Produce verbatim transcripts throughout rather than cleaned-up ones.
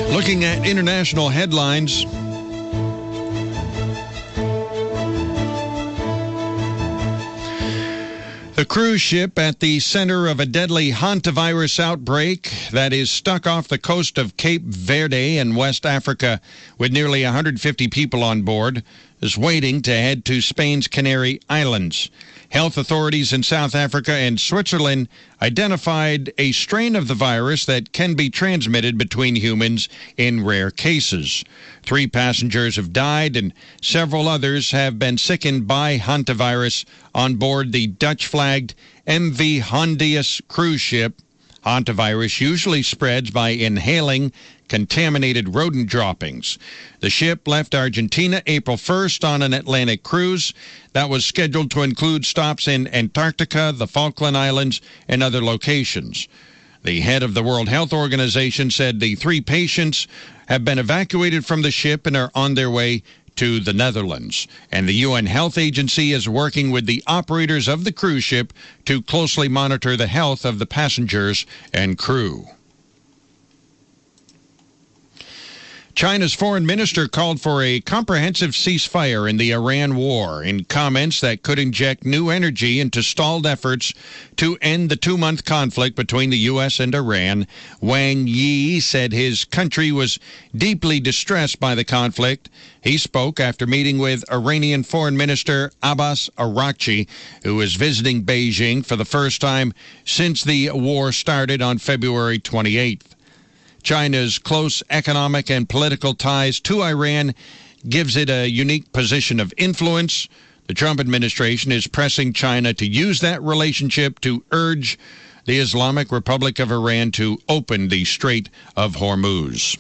Looking at international headlines. The cruise ship at the center of a deadly hantavirus outbreak that is stuck off the coast of Cape Verde in West Africa with nearly one hundred fifty people on board is waiting to head to Spain's Canary Islands. Health authorities in South Africa and Switzerland identified a strain of the virus that can be transmitted between humans in rare cases. Three passengers have died and several others have been sickened by hantavirus on board the Dutch-flagged M V Hondius cruise ship. Hantavirus usually spreads by inhaling contaminated rodent droppings. The ship left Argentina April first on an Atlantic cruise that was scheduled to include stops in Antarctica, the Falkland Islands, and other locations. The head of the World Health Organization said the three patients have been evacuated from the ship and are on their way to the Netherlands. And the U N Health Agency is working with the operators of the cruise ship to closely monitor the health of the passengers and crew. China's foreign minister called for a comprehensive ceasefire in the Iran war in comments that could inject new energy into stalled efforts to end the two-month conflict between the U S and Iran. Wang Yi said his country was deeply distressed by the conflict. He spoke after meeting with Iranian Foreign Minister Abbas Araghchi, who is visiting Beijing for the first time since the war started on February twenty-eighth. China's close economic and political ties to Iran gives it a unique position of influence. The Trump administration is pressing China to use that relationship to urge the Islamic Republic of Iran to open the Strait of Hormuz.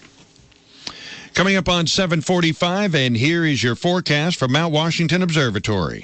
Coming up on seven forty-five, and here is your forecast from Mount Washington Observatory.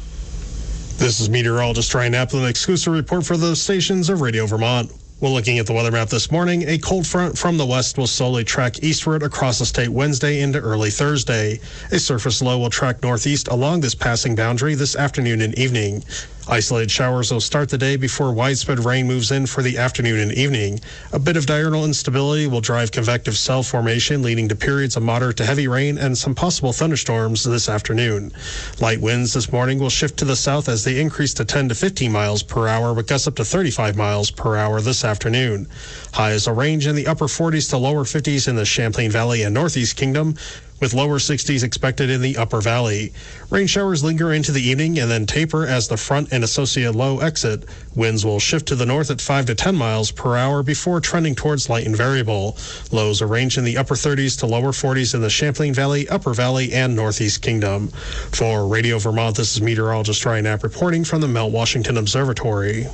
This is meteorologist Ryan Applin, an exclusive report for the stations of Radio Vermont. Well, looking at the weather map this morning, a cold front from the west will slowly track eastward across the state Wednesday into early Thursday. A surface low will track northeast along this passing boundary this afternoon and evening. Isolated showers will start the day before widespread rain moves in for the afternoon and evening. A bit of diurnal instability will drive convective cell formation, leading to periods of moderate to heavy rain and some possible thunderstorms this afternoon. Light winds this morning will shift to the south as they increase to ten to fifteen miles per hour, with gusts up to thirty-five miles per hour this afternoon. Highs will range in the upper forties to lower fifties in the Champlain Valley and Northeast Kingdom, with lower sixties expected in the upper valley. Rain showers linger into the evening and then taper as the front and associated low exit. Winds will shift to the north at five to ten miles per hour before trending towards light and variable. Lows are ranged in the upper thirties to lower forties in the Champlain Valley, upper valley, and Northeast Kingdom. For Radio Vermont, this is meteorologist Ryan Knapp reporting from the Mount Washington Observatory.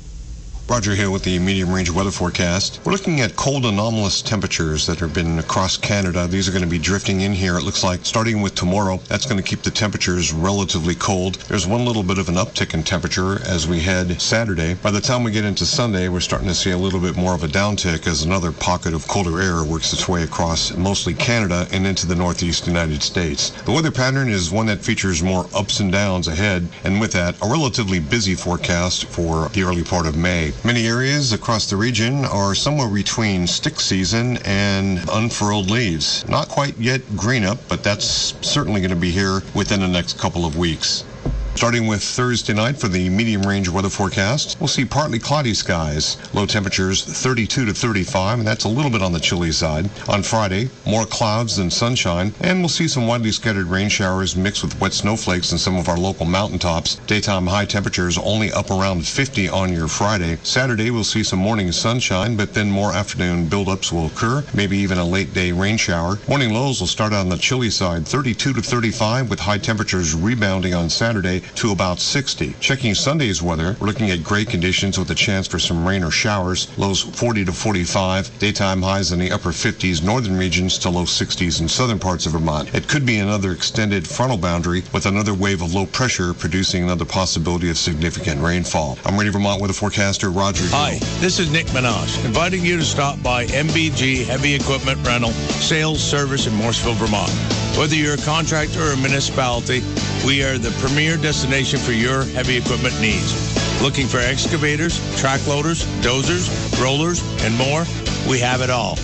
Roger here with the medium-range weather forecast. We're looking at cold anomalous temperatures that have been across Canada. These are going to be drifting in here, it looks like, starting with tomorrow. That's going to keep the temperatures relatively cold. There's one little bit of an uptick in temperature as we head Saturday. By the time we get into Sunday, we're starting to see a little bit more of a downtick as another pocket of colder air works its way across mostly Canada and into the northeast United States. The weather pattern is one that features more ups and downs ahead, and with that, a relatively busy forecast for the early part of May. Many areas across the region are somewhere between stick season and unfurled leaves. Not quite yet green up, but that's certainly going to be here within the next couple of weeks. Starting with Thursday night for the medium-range weather forecast, we'll see partly cloudy skies. Low temperatures thirty-two to thirty-five, and that's a little bit on the chilly side. On Friday, more clouds than sunshine, and we'll see some widely scattered rain showers mixed with wet snowflakes in some of our local mountaintops. Daytime high temperatures only up around fifty on your Friday. Saturday, we'll see some morning sunshine, but then more afternoon buildups will occur, maybe even a late-day rain shower. Morning lows will start on the chilly side, thirty-two to thirty-five, with high temperatures rebounding on Saturday to about sixty. Checking Sunday's weather, we're looking at gray conditions with a chance for some rain or showers. Lows forty to forty-five. Daytime highs in the upper fifties, northern regions to low sixties in southern parts of Vermont. It could be another extended frontal boundary with another wave of low pressure producing another possibility of significant rainfall. I'm Radio Vermont weather forecaster Roger Hill. Hi, this is Nick Minaj, inviting you to stop by M B G Heavy Equipment Rental, Sales Service in Morrisville, Vermont. Whether you're a contractor or a municipality, we are the premier destination for your heavy equipment needs. Looking for excavators, track loaders, dozers, rollers, and more? We have it all.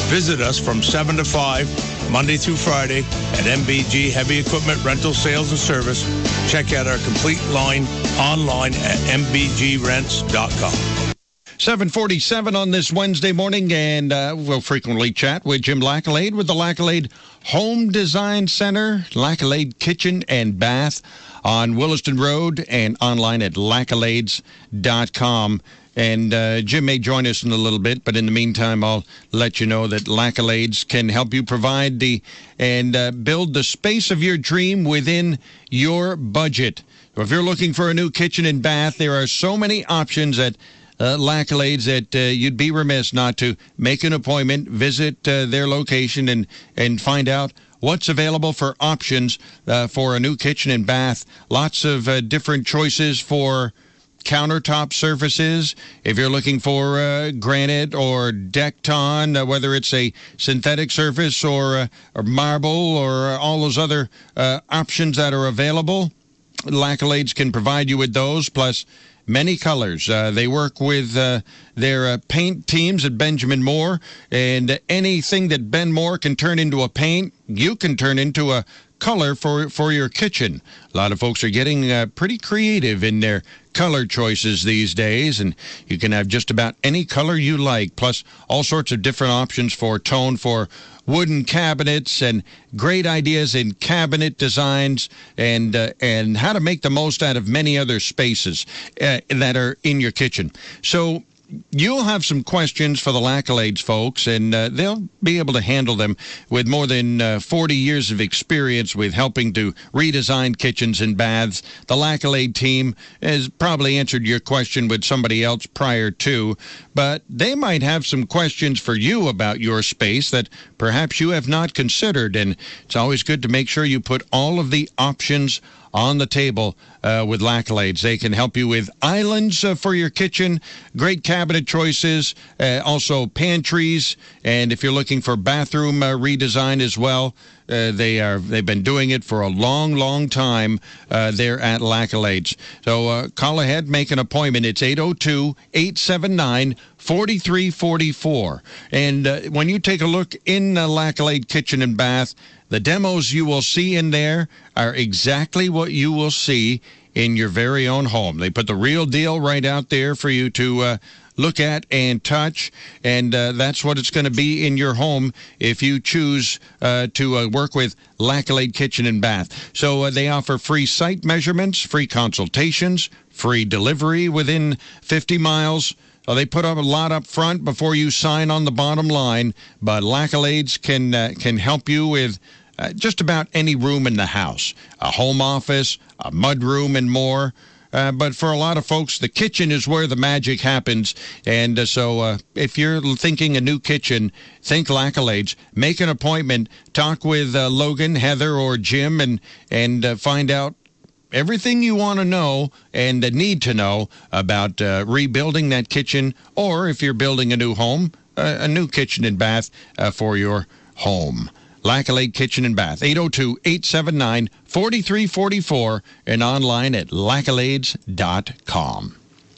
Visit us from seven to five, Monday through Friday at M B G Heavy Equipment Rental Sales and Service. Check out our complete line online at m b g rents dot com. seven forty-seven on this Wednesday morning, and uh, we'll frequently chat with Jim Lacalade with the Lacalade Home Design Center, Lacalade Kitchen and Bath on Williston Road, and online at lacalades dot com. And uh, Jim may join us in a little bit, but in the meantime, I'll let you know that Lacalades can help you provide the and uh, build the space of your dream within your budget. So if you're looking for a new kitchen and bath, there are so many options at uh, Lacalades that uh, you'd be remiss not to make an appointment, visit uh, their location, and, and find out what's available for options uh, for a new kitchen and bath. Lots of uh, different choices for countertop surfaces. If you're looking for uh, granite or Decton, uh, whether it's a synthetic surface or, uh, or marble or uh, all those other uh, options that are available, Lacalades can provide you with those, plus many colors. Uh, they work with uh, their uh, paint teams at Benjamin Moore, and anything that Ben Moore can turn into a paint, you can turn into a color for for your kitchen. A lot of folks are getting uh, pretty creative in their color choices these days, and you can have just about any color you like, plus all sorts of different options for tone for wooden cabinets, and great ideas in cabinet designs, and uh, and how to make the most out of many other spaces uh, that are in your kitchen. So you'll have some questions for the Lacalades folks, and uh, they'll be able to handle them with more than uh, forty years of experience with helping to redesign kitchens and baths. The Lacalade team has probably answered your question with somebody else prior to, but they might have some questions for you about your space that perhaps you have not considered, and it's always good to make sure you put all of the options on the table uh, with Lacalades. They can help you with islands uh, for your kitchen, great cabinet choices, uh, also pantries, and if you're looking for bathroom uh, redesign as well, uh, they are, they've been doing it for a long, long time uh, there at Lacalades. So uh, call ahead, make an appointment. It's eight oh two, eight seven nine, four three four four. And uh, when you take a look in uh, Lacalade Kitchen and Bath, the demos you will see in there are exactly what you will see in your very own home. They put the real deal right out there for you to uh, look at and touch, and uh, that's what it's going to be in your home if you choose uh, to uh, work with Lacalade Kitchen and Bath. So uh, they offer free site measurements, free consultations, free delivery within fifty miles. Well, they put up a lot up front before you sign on the bottom line, but Lacalades can uh, can help you with uh, just about any room in the house, a home office, a mud room, and more. Uh, but for a lot of folks, the kitchen is where the magic happens. And uh, so uh, if you're thinking a new kitchen, think Lacalades. Make an appointment. Talk with uh, Logan, Heather, or Jim, and, and uh, find out everything you want to know and need to know about uh, rebuilding that kitchen, or if you're building a new home, uh, a new kitchen and bath uh, for your home. Lacalade Kitchen and Bath, eight oh two, eight seven nine, four three four four, and online at lacalades dot com.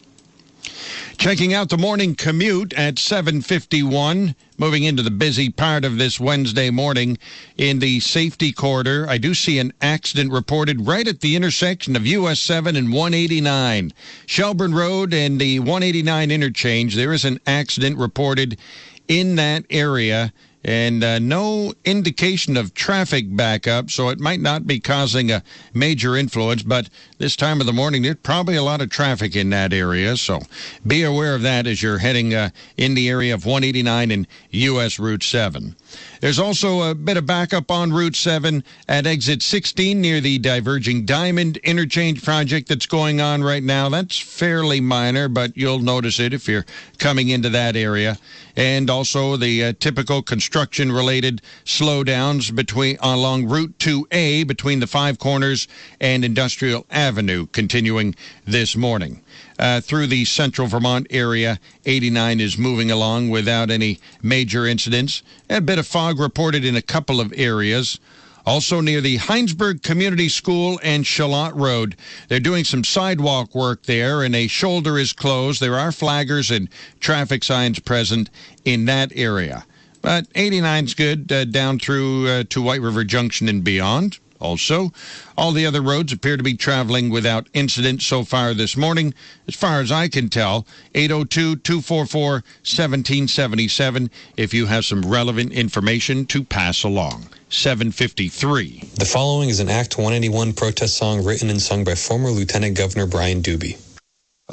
Checking out the morning commute at seven fifty-one. Moving into the busy part of this Wednesday morning in the safety corridor, I do see an accident reported right at the intersection of U S seven and one eighty-nine. Shelburne Road and the one eighty-nine interchange, there is an accident reported in that area, and uh, no indication of traffic backup, so it might not be causing a major influence, but this time of the morning, there's probably a lot of traffic in that area, so be aware of that as you're heading uh, in the area of one eighty-nine and U S Route seven. There's also a bit of backup on Route seven at exit sixteen near the diverging Diamond interchange project that's going on right now. That's fairly minor, but you'll notice it if you're coming into that area. And also the uh, typical construction-related slowdowns between along Route two A between the Five Corners and Industrial Avenue continuing this morning. Uh, through the central Vermont area, eighty-nine is moving along without any major incidents. A bit of fog reported in a couple of areas. Also near the Heinsberg Community School and Shalott Road, they're doing some sidewalk work there, and a shoulder is closed. There are flaggers and traffic signs present in that area. But eighty-nine's good uh, down through uh, to White River Junction and beyond. Also, all the other roads appear to be traveling without incident so far this morning. As far as I can tell, eight oh two, two four four, one seven seven seven if you have some relevant information to pass along. seven fifty-three. The following is an Act one eighty-one protest song written and sung by former Lieutenant Governor Brian Doobie.